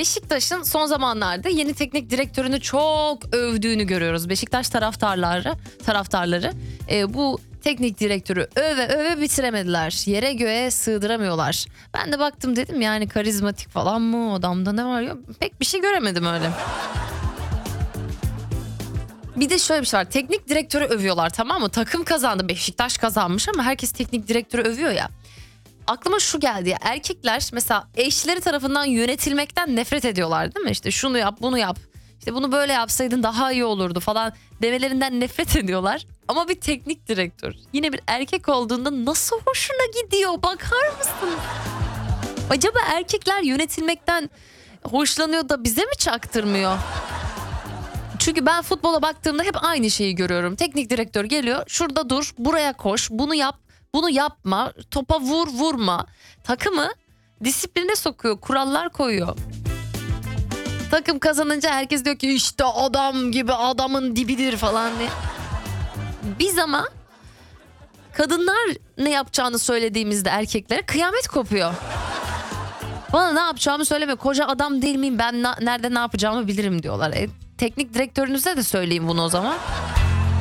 Beşiktaş'ın son zamanlarda yeni teknik direktörünü çok övdüğünü görüyoruz. Beşiktaş taraftarları bu teknik direktörü öve öve bitiremediler. Yere göğe sığdıramıyorlar. Ben de baktım, dedim yani karizmatik falan mı, adamda ne var ya, pek bir şey göremedim öyle. Bir de şöyle bir şey var, teknik direktörü övüyorlar, tamam mı? Takım kazandı, Beşiktaş kazanmış ama herkes teknik direktörü övüyor ya. Aklıma şu geldi ya, erkekler mesela eşleri tarafından yönetilmekten nefret ediyorlar değil mi? İşte şunu yap, bunu yap, İşte bunu böyle yapsaydın daha iyi olurdu falan demelerinden nefret ediyorlar. Ama bir teknik direktör yine bir erkek olduğunda nasıl hoşuna gidiyor, bakar mısın? Acaba erkekler yönetilmekten hoşlanıyor da bize mi çaktırmıyor? Çünkü ben futbola baktığımda hep aynı şeyi görüyorum. Teknik direktör geliyor, şurada dur, buraya koş, bunu yap, bunu yapma, topa vur, vurma. Takımı disipline sokuyor, kurallar koyuyor. Takım kazanınca herkes diyor ki işte adam gibi, adamın dibidir falan diye. Biz ama kadınlar ne yapacağını söylediğimizde erkeklere kıyamet kopuyor. Bana ne yapacağımı söyleme, koca adam değil miyim ben, nerede ne yapacağımı bilirim diyorlar. Teknik direktörünüze de söyleyin bunu o zaman.